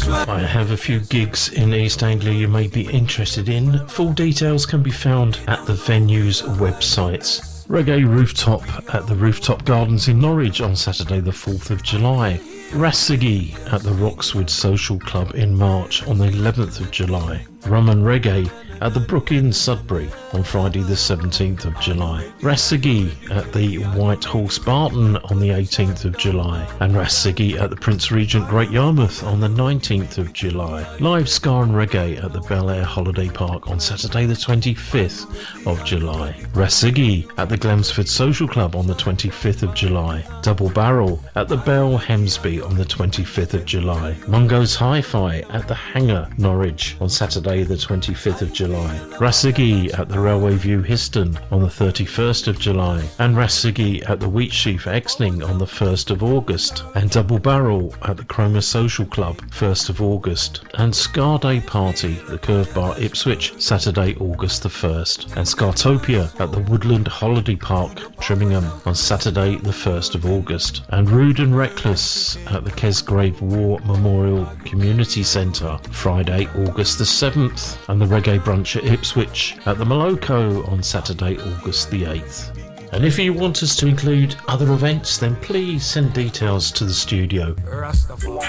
I have a few gigs in East Anglia you may be interested in. Full details can be found at the venue's websites. Reggae Rooftop at the Rooftop Gardens in Norwich on Saturday the 4th of July. Rassigi at the Roxwood Social Club in March on the 11th of July. Rum and Reggae at the Brook Inn, Sudbury on Friday the 17th of July. Rassigi at the White Horse Barton on the 18th of July. And Rassigi at the Prince Regent Great Yarmouth on the 19th of July. Live Ska and Reggae at the Bel Air Holiday Park on Saturday the 25th of July. Rassigi at the Glemsford Social Club on the 25th of July. Double Barrel at the Bell Hemsby on the 25th of July. Mungo's Hi-Fi at the Hangar, Norwich on Saturday the 25th of July. Rassigi at the Railway View Histon on the 31st of July, and Rassigi at the Wheatsheaf Exning on the 1st of August, and Double Barrel at the Chroma Social Club 1st of August, and Scar Day Party, the Curve Bar Ipswich, Saturday August the 1st, and Scartopia at the Woodland Holiday Park Trimmingham on Saturday the 1st of August, and Rude and Reckless at the Kesgrave War Memorial Community Centre Friday August the 7th, and the Reggae Brunch at Ipswich at the Moloko on Saturday August the 8th. And if you want us to include other events, then please send details to the studio. Rastafari.